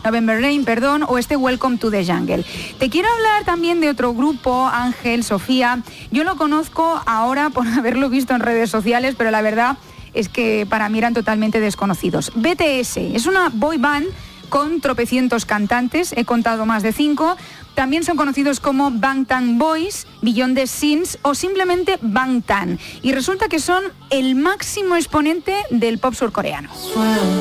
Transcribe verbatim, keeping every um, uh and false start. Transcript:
November Rain, perdón, o este Welcome to the Jungle. Te quiero hablar también de otro grupo, Ángel, Sofía. Yo lo conozco ahora por haberlo visto en redes sociales, pero la verdad es que para mí eran totalmente desconocidos. B T S es una boy band con tropecientos cantantes, he contado más de cinco. También son conocidos como Bangtan Boys, Beyond the Scenes o simplemente Bangtan. Y resulta que son el máximo exponente del pop surcoreano.